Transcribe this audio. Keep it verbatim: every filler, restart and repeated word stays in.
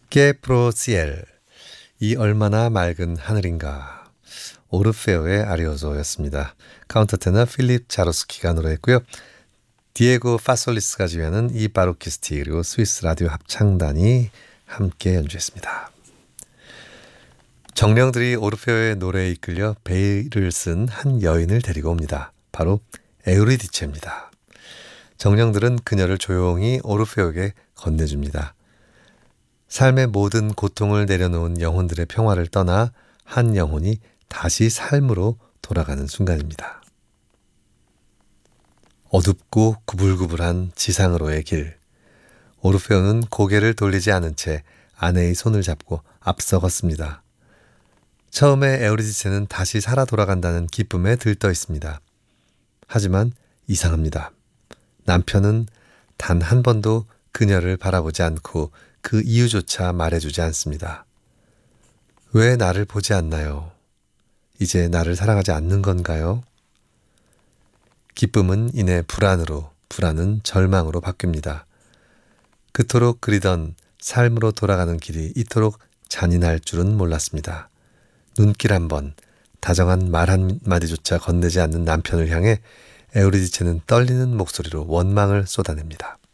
게 프로시엘, 이 얼마나 맑은 하늘인가. 오르페오의 아리오조였습니다. 카운터 테너 필립 자로스키가 노래했고요. 디에고 파솔리스가 지휘하는 이 바로키스티 그리고 스위스 라디오 합창단이 함께 연주했습니다. 정령들이 오르페오의 노래에 이끌려 베일을 쓴 한 여인을 데리고 옵니다. 바로 에우리디체입니다. 정령들은 그녀를 조용히 오르페오에게 건네줍니다. 삶의 모든 고통을 내려놓은 영혼들의 평화를 떠나 한 영혼이 다시 삶으로 돌아가는 순간입니다. 어둡고 구불구불한 지상으로의 길. 오르페오는 고개를 돌리지 않은 채 아내의 손을 잡고 앞서갔습니다. 처음에 에우리디체는 다시 살아 돌아간다는 기쁨에 들떠 있습니다. 하지만 이상합니다. 남편은 단 한 번도 그녀를 바라보지 않고 그 이유조차 말해주지 않습니다. 왜 나를 보지 않나요? 이제 나를 사랑하지 않는 건가요? 기쁨은 이내 불안으로, 불안은 절망으로 바뀝니다. 그토록 그리던 삶으로 돌아가는 길이 이토록 잔인할 줄은 몰랐습니다. 눈길 한 번, 다정한 말 한마디조차 건네지 않는 남편을 향해 에우리디체는 떨리는 목소리로 원망을 쏟아냅니다.